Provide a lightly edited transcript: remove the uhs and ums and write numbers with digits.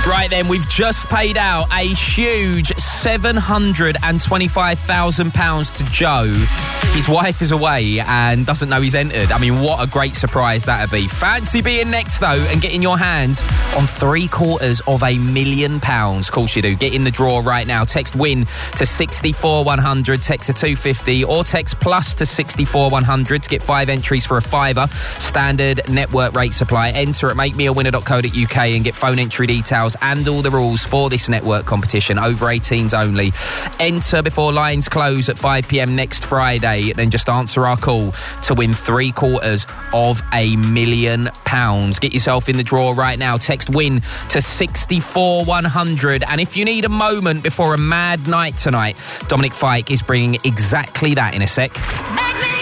Right then, we've just paid out a huge £725,000 to Joe. His wife is away and doesn't know he's entered. I mean, what a great surprise that'd be. Fancy being next, though, and getting your hands on £750,000. Of course you do. Get in the draw right now. Text WIN to 64100, text to 250, or text plus to 64100 to get 5 entries for a £5. Standard network rate supply. Enter at makemeawinner.co.uk and get phone entry details and all the rules for this network competition. Over 18s only. Enter before lines close at 5 p.m. next Friday. Then just answer our call to win £750,000. Get yourself in the draw right now. Text WIN to 64100. And if you need a moment before a mad night tonight, Dominic Fike is bringing exactly that in a sec.